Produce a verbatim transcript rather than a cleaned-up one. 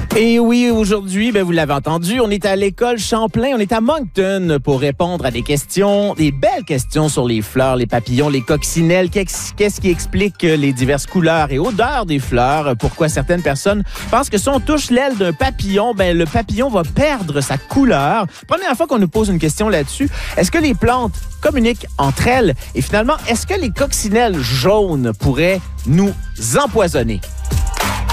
Et oui, aujourd'hui, ben, vous l'avez entendu, on est à l'école Champlain, on est à Moncton pour répondre à des questions, des belles questions sur les fleurs, les papillons, les coccinelles. Qu'est-ce qui explique les diverses couleurs et odeurs des fleurs? Pourquoi certaines personnes pensent que si on touche l'aile d'un papillon, ben, le papillon va perdre sa couleur? Première fois qu'on nous pose une question là-dessus. Est-ce que les plantes communiquent entre elles? Et finalement, est-ce que les coccinelles jaunes pourraient nous empoisonner?